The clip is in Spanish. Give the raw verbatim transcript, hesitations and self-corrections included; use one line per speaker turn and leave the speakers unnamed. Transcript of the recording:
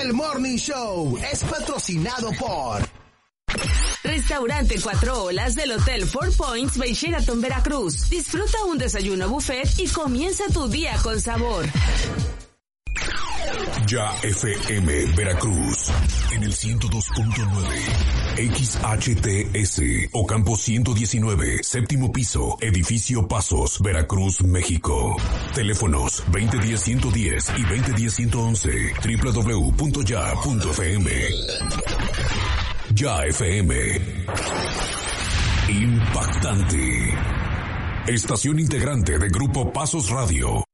El Morning Show es patrocinado por
Restaurante Cuatro Olas del Hotel Four Points by Sheraton Veracruz. Disfruta un desayuno buffet y comienza tu día con sabor.
Ya F M Veracruz en el ciento dos punto nueve, X H T S Ocampo ciento diecinueve, séptimo piso, edificio Pasos, Veracruz, México. Teléfonos veinte diez ciento diez y veinte diez ciento once, doble u doble u doble u punto ya punto f m. Ya F M. Impactante. Estación integrante de Grupo Pasos Radio.